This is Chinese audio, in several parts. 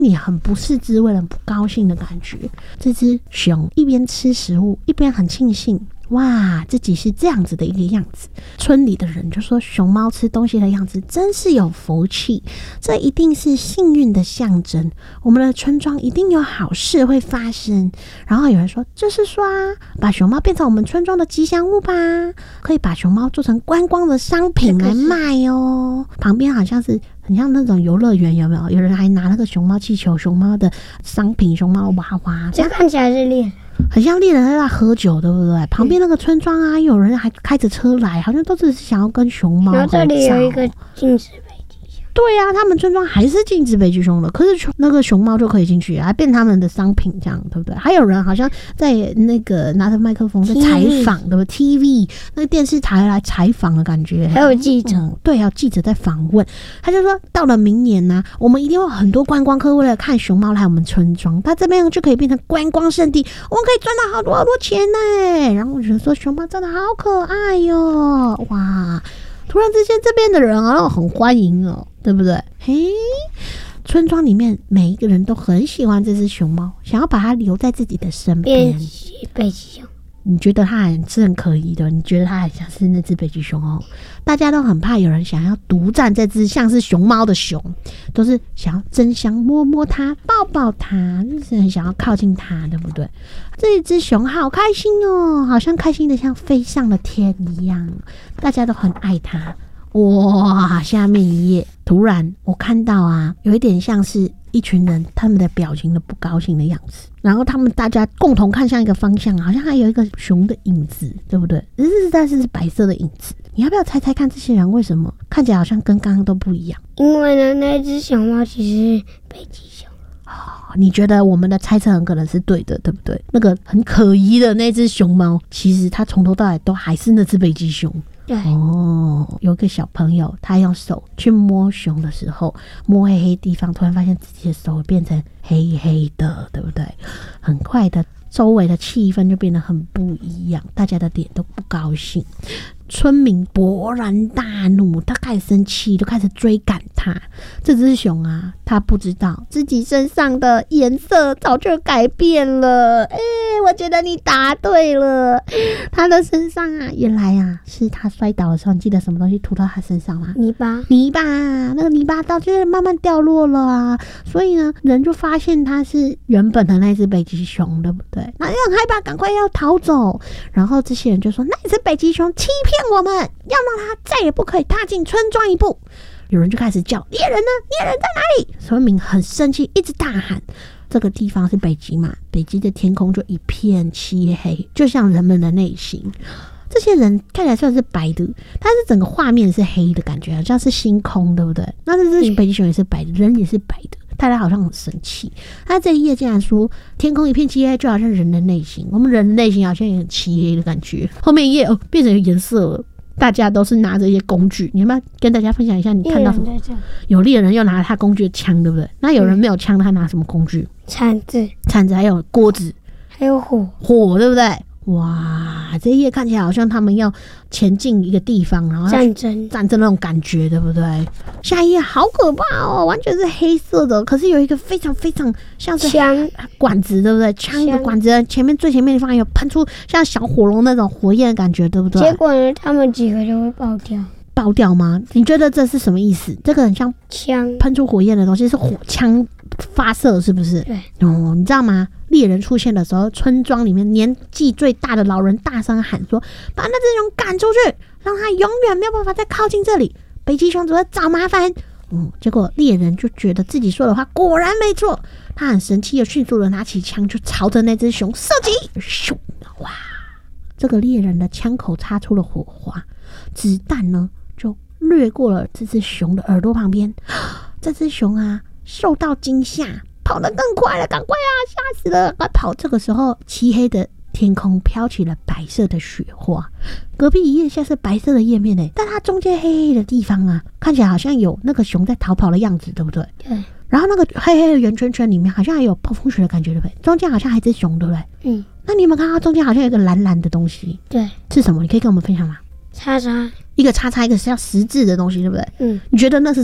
你很不是滋味、很不高兴的感觉。这只熊一边吃食物，一边很庆幸，哇，自己是这样子的一个样子。村里的人就说，熊猫吃东西的样子真是有福气，这一定是幸运的象征，我们的村庄一定有好事会发生。然后有人说，就是说啊，把熊猫变成我们村庄的吉祥物吧，可以把熊猫做成观光的商品来卖哦。旁边好像是很像那种游乐园，有没有？有人还拿那个熊猫气球、熊猫的商品、熊猫娃娃， 这看起来是猎人， 很像猎人在那喝酒，对不对？旁边那个村庄啊，有人还开着车来，好像都只是想要跟熊猫合照。 然后这里有一个禁止北极熊。 对啊，他们村庄还是禁止北极熊的，可是那个熊猫就可以进去，还变他们的商品，这样对不对？还有人好像在那个拿着麦克风在采访，对不对 ？TV 那个电视台来采访的感觉， 还有记者， 对，还有记者在访问。他就说，到了明年呢，我们一定有很多观光客为了看熊猫来我们村庄，他这边就可以变成观光胜地，我们可以赚到好多好多钱呢。然后我觉得说，熊猫真的好可爱哟，哇！突然之间，这边的人好像很欢迎哦，对不对？嘿，村庄里面每一个人都很喜欢这只熊猫，想要把它留在自己的身边。 北极熊， 你觉得它是很可疑的？你觉得它很像是那只北极熊哦？大家都很怕有人想要独占这只像是熊猫的熊，都是想要争相摸摸它、抱抱它，就是很想要靠近它，对不对？这一只熊好开心哦，好像开心的像飞上了天一样，大家都很爱它。哇，下面一页，突然我看到啊，有一点像是一群人他们的表情的不高兴的样子，然后他们大家共同看向一个方向，好像还有一个熊的影子，对不对？但是是白色的影子。你要不要猜猜看，这些人为什么看起来好像跟刚刚都不一样？ 因为呢，那只熊猫其实是北极熊。 你觉得我们的猜测很可能是对的，对不对？那个很可疑的那只熊猫，其实它从头到尾都还是那只北极熊。 对哦，有个小朋友，他用手去摸熊的时候，摸黑黑地方，突然发现自己的手变成黑黑的，对不对？很快的，周围的气氛就变得很不一样，大家的脸都不高兴。村民勃然大怒，他开始生气，就开始追赶他。这只熊啊，他不知道自己身上的颜色早就改变了。我觉得你答对了。他的身上啊，原来啊是他摔倒的时候，你记得什么东西涂到他身上吗？ 泥巴， 那个泥巴到就是慢慢掉落了啊。所以呢，人就发现他是原本的那只北极熊，对不对？那就很害怕，赶快要逃走。然后这些人就说，那只北极熊欺骗我们，要让他再也不可以踏进村庄一步。有人就开始叫，猎人呢？猎人在哪里？村民很生气，一直大喊。这个地方是北极嘛，北极的天空就一片漆黑，就像人们的内心。这些人看起来算是白的，但是整个画面是黑的感觉，好像是星空，对不对？那这只北极熊也是白的，人也是白的，大家好像很生气。他这一页竟然说天空一片漆黑，就好像人的内心，我们人的内心好像也很漆黑的感觉。后面一页变成有颜色了，大家都是拿着一些工具。你要不要跟大家分享一下你看到什么？有猎人又拿他工具的枪，对不对？那有人没有枪，他拿什么工具？ 铲子， 还有锅子， 还有火， 对不对？哇，这一页看起来好像他们要前进一个地方，然后战争那种感觉，对不对？下一页好可怕哦，完全是黑色的，可是有一个非常非常像是枪管子，对不对？枪的管子最前面的地方有喷出像小火龙那种火焰的感觉，对不对？ 结果呢，他们几个就会爆掉。 爆掉吗？你觉得这是什么意思？这个很像枪喷出火焰的东西，是火枪发射，是不是？ 对。 你知道吗？猎人出现的时候，村庄里面年纪最大的老人大声喊说：“把那只熊赶出去，让他永远没有办法再靠近这里。北极熊只会找麻烦。”结果猎人就觉得自己说的话果然没错，他很生气，又迅速的拿起枪就朝着那只熊射击。咻！哇！这个猎人的枪口擦出了火花，子弹呢就掠过了这只熊的耳朵旁边。这只熊啊受到惊吓，跑得更快了，赶快啊，吓死了，快跑！这个时候漆黑的天空飘起了白色的雪花，隔壁一页像是白色的页面但它中间黑黑的地方啊，看起来好像有那个熊在逃跑的样子，对不对？ 对。 然后那个黑黑的圆圈圈里面好像还有暴风雪的感觉，对不对？中间好像还是熊，对不对？那你有没有看到中间好像有一个蓝蓝的东西？ 对。 是什么？你可以跟我们分享吗？ 叉叉， 一个叉叉，一个是要十字的东西，对不对？ 你觉得那是什么？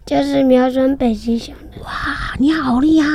就是瞄准北极熊的。 哇，你好厉害！